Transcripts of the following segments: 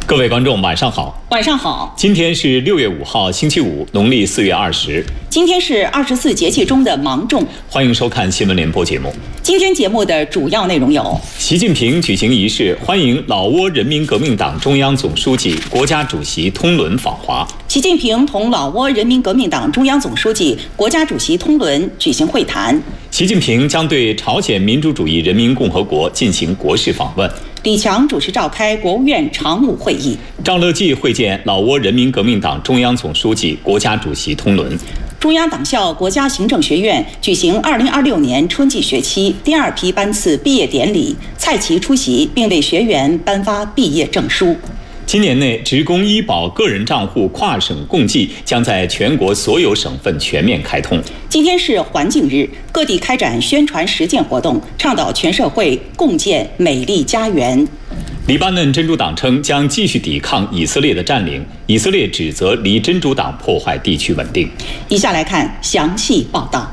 各位观众，晚上好。 晚上好。 今天是6月5号，星期五，农历4月20。 今天是24节气中的芒种。 欢迎收看新闻联播节目。 今天节目的主要内容有： 习近平举行仪式，欢迎老挝人民革命党中央总书记、国家主席通伦访华。 习近平同老挝人民革命党中央总书记、国家主席通伦举行会谈。 习近平将对朝鲜民主主义人民共和国进行国事访问。 李强主持召开国务院常务会议。 赵乐际会见老挝人民革命党中央总书记、国家主席通伦。 中央党校国家行政学院举行2026年春季学期第2批班次毕业典礼，蔡奇出席并为学员颁发毕业证书。 今年内，职工医保个人账户跨省共济将在全国所有省份全面开通。 今天是环境日，各地开展宣传实践活动，倡导全社会共建美丽家园。 黎巴嫩真主党称将继续抵抗以色列的占领，以色列指责黎真主党破坏地区稳定。 以下来看详细报道。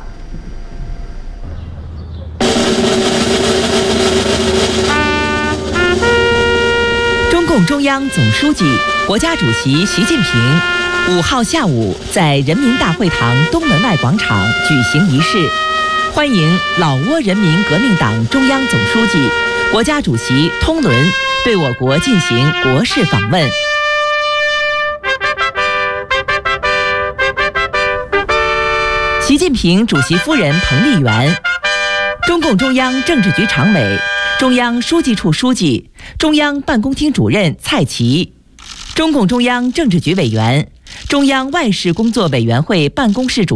中共中央总书记、国家主席习近平5号下午在人民大会堂东门外广场举行仪式，欢迎老挝人民革命党中央总书记、国家主席通伦对我国进行国事访问。习近平主席夫人彭丽媛、中共中央政治局常委、中央书记处书记、中央办公厅主任蔡奇，中共中央政治局委员、中央外事工作委员会办公室主任